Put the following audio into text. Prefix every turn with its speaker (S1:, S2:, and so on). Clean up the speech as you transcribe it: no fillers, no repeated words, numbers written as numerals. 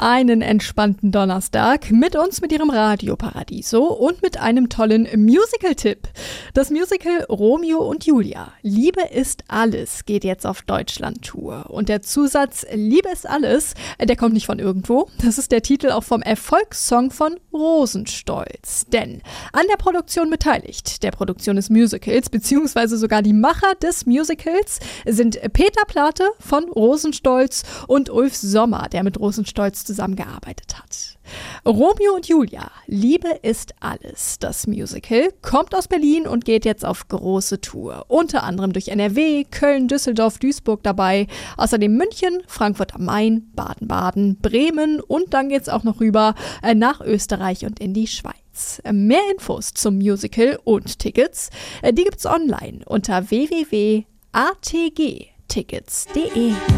S1: einen entspannten Donnerstag mit uns, mit ihrem Radio Paradiso und mit einem tollen Musical-Tipp. Das Musical Romeo und Julia, Liebe ist alles, geht jetzt auf Deutschland-Tour. Und der Zusatz Liebe ist alles, der kommt nicht von irgendwo. Das ist der Titel auch vom Erfolgssong von Rosenstolz. Denn an der Produktion beteiligt, der Produktion des Musicals, beziehungsweise sogar die Macher des Musicals, sind Peter Plate von Rosenstolz und Ulf Sommer, der mit Rosenstolz zusammengearbeitet hat. Romeo und Julia, Liebe ist alles. Das Musical kommt aus Berlin und geht jetzt auf große Tour. Unter anderem durch NRW, Köln, Düsseldorf, Duisburg dabei. Außerdem München, Frankfurt am Main, Baden-Baden, Bremen und dann geht's auch noch rüber nach Österreich und in die Schweiz. Mehr Infos zum Musical und Tickets, die gibt's online unter www.atgtickets.de.